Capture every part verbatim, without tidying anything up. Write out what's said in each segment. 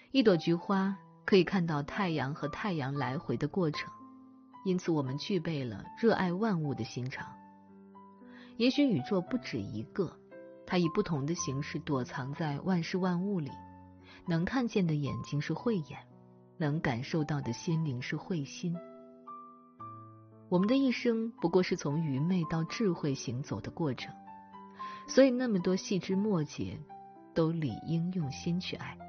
一朵菊花可以看到太阳和太阳来回的过程，因此我们具备了热爱万物的心肠。也许宇宙不止一个，它以不同的形式躲藏在万事万物里，能看见的眼睛是慧眼，能感受到的心灵是慧心。我们的一生不过是从愚昧到智慧行走的过程，所以那么多细枝末节都理应用心去爱。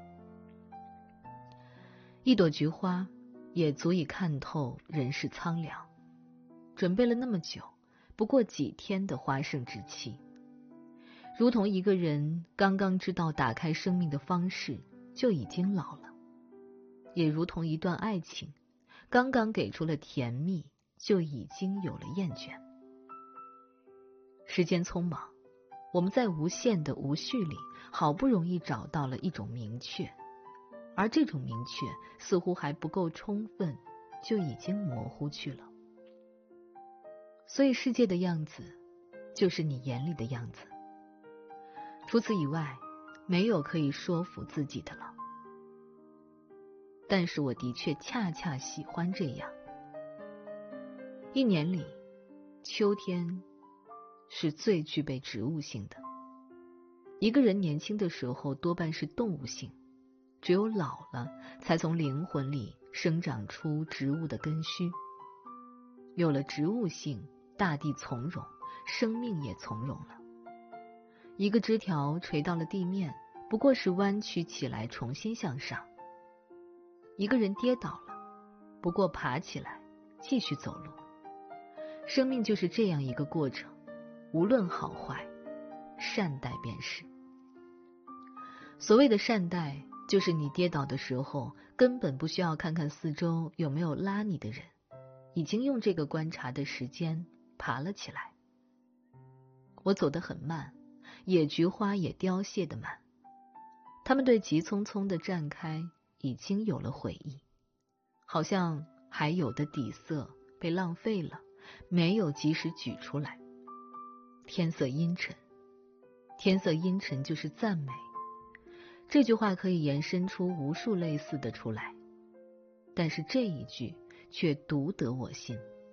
一朵菊花也足以看透人世苍凉，准备了那么久，不过几天的花盛之期。如同一个人刚刚知道打开生命的方式，就已经老了；也如同一段爱情刚刚给出了甜蜜，就已经有了厌倦。时间匆忙，我们在无限的无序里，好不容易找到了一种明确，而这种明确似乎还不够充分，就已经模糊去了。所以世界的样子就是你眼里的样子，除此以外没有可以说服自己的了。但是我的确恰恰喜欢这样。一年里，秋天是最具备植物性的。一个人年轻的时候多半是动物性，只有老了才从灵魂里生长出植物的根须。有了植物性，大地从容，生命也从容了。一个枝条垂到了地面，不过是弯曲起来重新向上。一个人跌倒了，不过爬起来继续走路。生命就是这样一个过程，无论好坏，善待便是。所谓的善待，就是你跌倒的时候，根本不需要看看四周有没有拉你的人，已经用这个观察的时间爬了起来。我走得很慢，野菊花也凋谢得慢，它们对急匆匆的绽开已经有了悔意，好像还有的底色被浪费了，没有及时举出来。天色阴沉，天色阴沉就是赞美。这句话可以延伸出无数类似的出来，但是这一句却独得我心。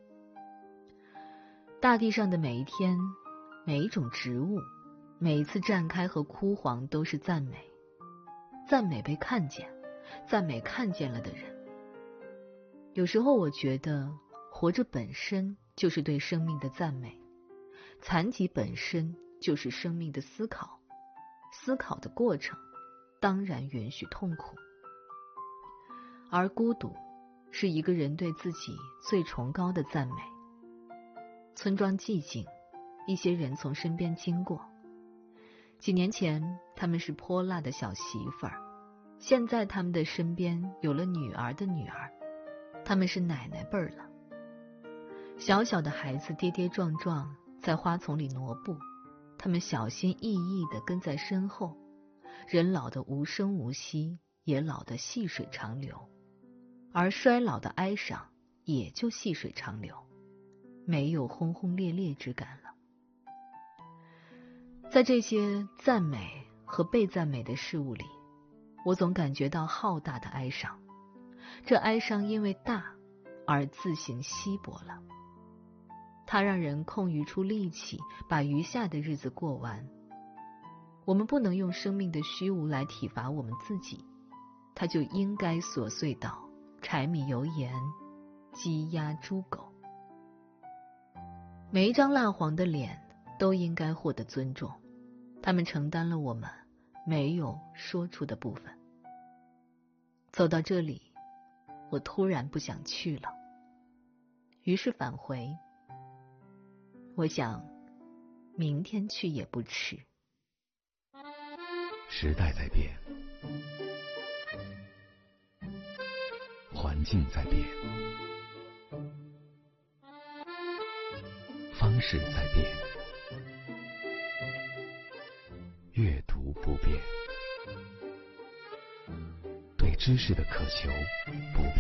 大地上的每一天，每一种植物，每一次绽开和枯黄都是赞美。赞美被看见，赞美看见了的人。有时候我觉得活着本身就是对生命的赞美，残疾本身就是生命的思考，思考的过程当然允许痛苦。而孤独是一个人对自己最崇高的赞美。村庄寂静，一些人从身边经过。几年前他们是泼辣的小媳妇儿，现在他们的身边有了女儿的女儿，他们是奶奶辈儿了。小小的孩子跌跌撞撞在花丛里挪步，他们小心翼翼地跟在身后。人老得无声无息，也老得细水长流，而衰老的哀伤也就细水长流，没有轰轰烈烈之感了。在这些赞美和被赞美的事物里，我总感觉到浩大的哀伤，这哀伤因为大而自行稀薄了，它让人空余出力气把余下的日子过完。我们不能用生命的虚无来体罚我们自己，它就应该琐碎到柴米油盐、鸡鸭猪狗。每一张蜡黄的脸都应该获得尊重，他们承担了我们没有说出的部分。走到这里，我突然不想去了，于是返回。我想明天去也不迟。 时代在变，环境在变，方式在变，阅读不变，对知识的渴求不变。